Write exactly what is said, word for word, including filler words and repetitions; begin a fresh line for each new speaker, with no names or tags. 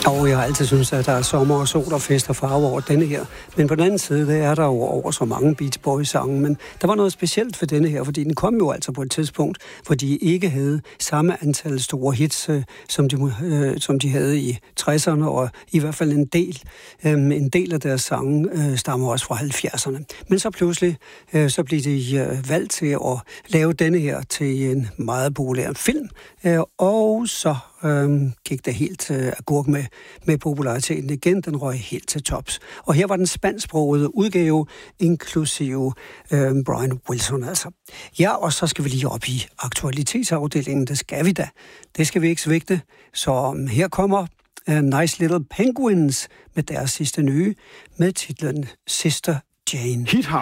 Og jeg har altid synes, at der er sommer og sol og fest og farve over denne her. Men på den anden side, der er der jo over så mange Beach Boys-sange. Men der var noget specielt for denne her, fordi den kom jo altså på et tidspunkt, hvor de ikke havde samme antal store hits, øh, som, de, øh, som de havde i tresserne, og i hvert fald en del. Øh, en del af deres sange øh, stammer også fra halvfjerdserne. Men så pludselig, øh, så blev de øh, valgt til at lave denne her til en meget populær film. Øh, og så Øhm, gik det helt øh, agurk med, med populariteten igen. Den røg helt til tops. Og her var den spansksprogede udgave, inklusive øh, Brian Wilson altså. Ja, og så skal vi lige op i aktualitetsafdelingen. Det skal vi da. Det skal vi ikke svigte. Så um, her kommer uh, Nice Little Penguins med deres sidste nye, med titlen Sister Jane.
Hit